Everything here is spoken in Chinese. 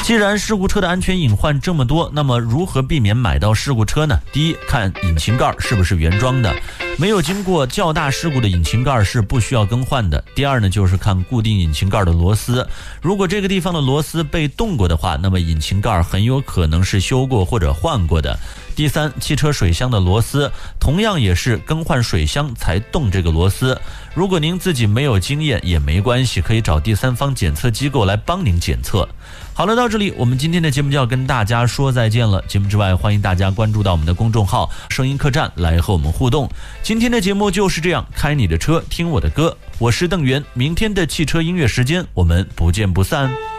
既然事故车的安全隐患这么多，那么如何避免买到事故车呢？第一，看引擎盖是不是原装的，没有经过较大事故的引擎盖是不需要更换的。第二呢，就是看固定引擎盖的螺丝，如果这个地方的螺丝被动过的话，那么引擎盖很有可能是修过或者换过的。第三，汽车水箱的螺丝同样也是更换水箱才动这个螺丝，如果您自己没有经验也没关系，可以找第三方检测机构来帮您检测。好了，到这里我们今天的节目就要跟大家说再见了。节目之外，欢迎大家关注到我们的公众号声音客栈来和我们互动。今天的节目就是这样，开你的车听我的歌，我是邓源，明天的汽车音乐时间我们不见不散。